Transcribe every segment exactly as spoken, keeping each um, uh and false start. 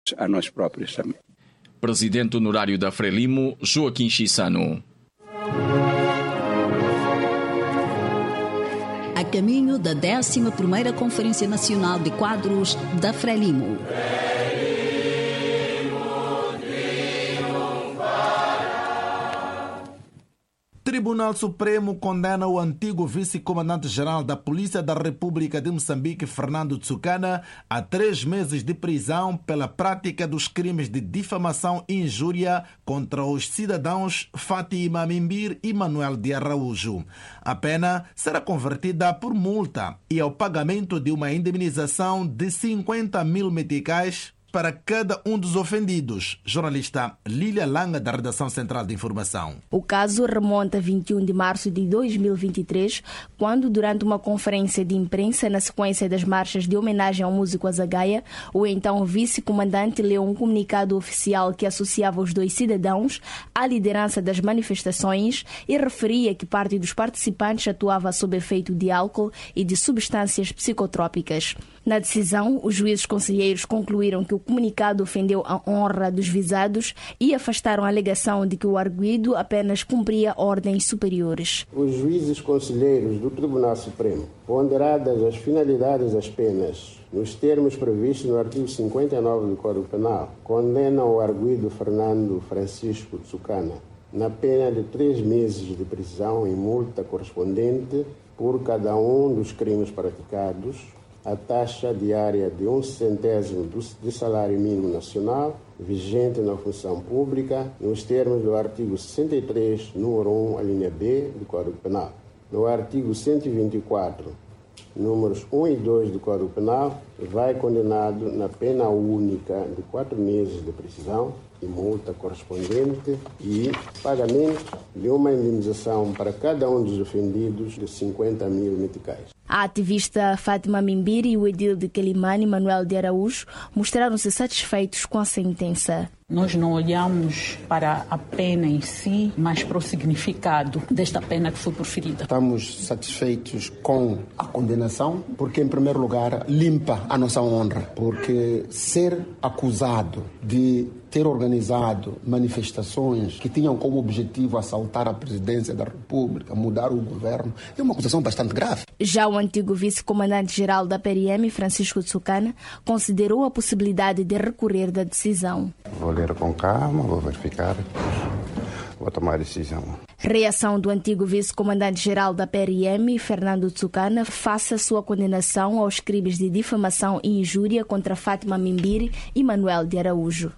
a nós próprios também. Presidente honorário da Frelimo, Joaquim Chissano. A caminho da décima primeira Conferência Nacional de Quadros da Frelimo. Tribunal Supremo condena o antigo vice-comandante-geral da Polícia da República de Moçambique, Fernando Tsukana, a três meses de prisão pela prática dos crimes de difamação e injúria contra os cidadãos Fátima Mimbir e Manuel de Araújo. A pena será convertida por multa e ao pagamento de uma indemnização de cinquenta mil meticais para cada um dos ofendidos. Jornalista Lília Langa, da Redação Central de Informação. O caso remonta a vinte e um de março de dois mil e vinte e três, quando, durante uma conferência de imprensa na sequência das marchas de homenagem ao músico Azagaia, o então vice-comandante leu um comunicado oficial que associava os dois cidadãos à liderança das manifestações e referia que parte dos participantes atuava sob efeito de álcool e de substâncias psicotrópicas. Na decisão, os juízes conselheiros concluíram que o comunicado ofendeu a honra dos visados e afastaram a alegação de que o arguido apenas cumpria ordens superiores. Os juízes conselheiros do Tribunal Supremo, ponderadas as finalidades das penas, nos termos previstos no artigo cinquenta e nove do Código Penal, condenam o arguido Fernando Francisco Tsukana na pena de três meses de prisão e multa correspondente por cada um dos crimes praticados, a taxa diária de um centésimo de salário mínimo nacional vigente na função pública, nos termos do artigo sessenta e três, número um, a linha B do Código Penal. No artigo cento e vinte e quatro, números um e dois do Código Penal, vai condenado na pena única de quatro meses de prisão e multa correspondente e pagamento de uma indenização para cada um dos ofendidos de cinquenta mil meticais. A ativista Fátima Mimbir e o edil de Quelimane, Manuel de Araújo, mostraram-se satisfeitos com a sentença. Nós não olhamos para a pena em si, mas para o significado desta pena que foi proferida. Estamos satisfeitos com a condenação, porque, em primeiro lugar, limpa a nossa honra, porque ser acusado de ter organizado manifestações que tinham como objetivo assaltar a presidência da República, mudar o governo, é uma acusação bastante grave. Já o antigo vice-comandante-geral da P R M, Francisco Tsukana, considerou a possibilidade de recorrer da decisão. Vou ler com calma, vou verificar, vou tomar a decisão. Reação do antigo vice-comandante-geral da P R M, Fernando Tsukana, face a sua condenação aos crimes de difamação e injúria contra Fátima Mimbiri e Manuel de Araújo.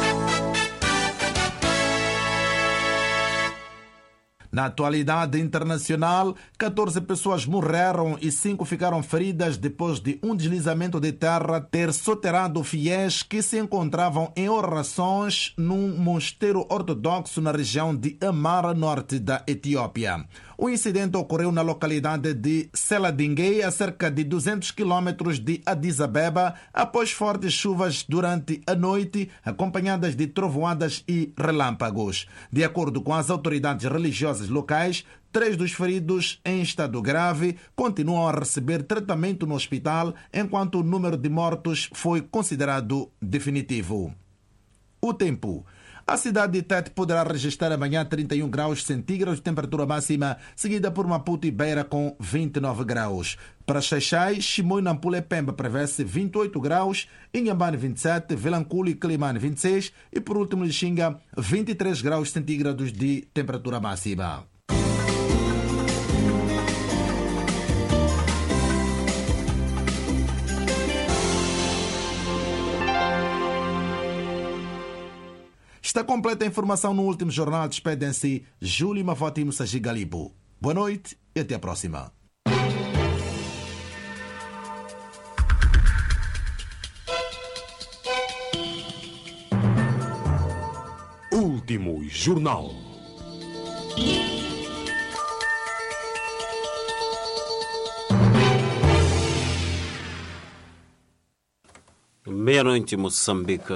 Na atualidade internacional, catorze pessoas morreram e cinco ficaram feridas depois de um deslizamento de terra ter soterrado fiéis que se encontravam em orações num mosteiro ortodoxo na região de Amara, norte da Etiópia. O incidente ocorreu na localidade de Seladinguei, a cerca de duzentos quilômetros de Addis Abeba, após fortes chuvas durante a noite, acompanhadas de trovoadas e relâmpagos. De acordo com as autoridades religiosas locais, três dos feridos em estado grave continuam a receber tratamento no hospital, enquanto o número de mortos foi considerado definitivo. O tempo. A cidade de Tete poderá registrar amanhã trinta e um graus centígrados de temperatura máxima, seguida por Maputo e Beira com vinte e nove graus. Para Xaixai, Chimoio, Nampula e Pemba prevê-se vinte e oito graus, Inhambane vinte e sete, Vilanculo e Quelimane vinte e seis e por último Lixinga vinte e três graus centígrados de temperatura máxima. Está completa a informação no último jornal. Despedem-se Júlio Mavoti e Mussaji Galibo. Boa noite e até a próxima. Último jornal. Meia-noite, Moçambique.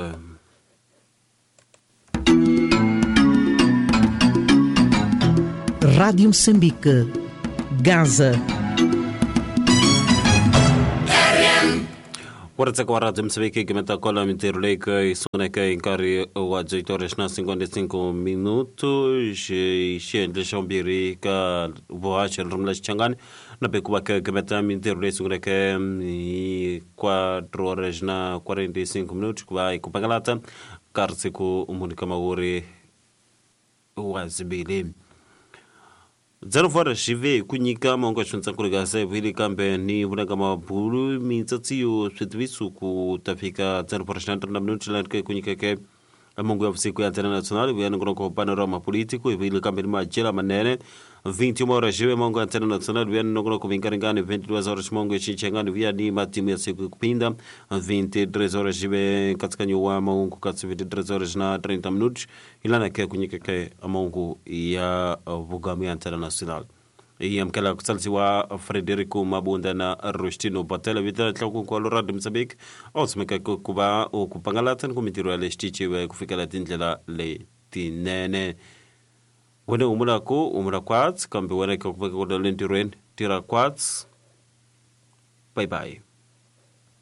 Rádio Moçambique, Gaza. Warataka wa Radio Msabiki kimetakola mitiruleka isoneka inkari wa dezoito horas na cinquenta e cinco minutos ishendesha mbiri ka voacha rumla changani na pekuba ka kimeta mitiruleka isoneka quatro horas na quarenta e cinco minutos kwa ikupangalata karsiku umunika mauri wazibili zero fora shive kunyika mongo shunza kurigasa vili kambe ni vunaka mabulu mitsatio switvisu kutafika zero fora shanta na minuti lanke kunyika ke mongo ya siku ya international vya ngono ko panorama politico vili kambe ni majela manene vinte horas shive mongo international vya ngono ko vinkaringani vinte e duas horas mongo chichengani vya ni matimu ya siku kupinda vinte e três horas shive katika nyuwa mongo katsi vinte e três horas na trinta minutos ilana ke kunyika ke mongo ya vugamu ya international e amkala kusalsi wa Frederico Mabunda na Rustino Batela vita tlaku kwa Radio Mozambique osmeka kuba okupangalatan kumitiro ya stichi wa kufika la tindlela le tinene wene umura ko umura kwats kambe wene kwa kufika kwa lentirwen tira kwats bye bye.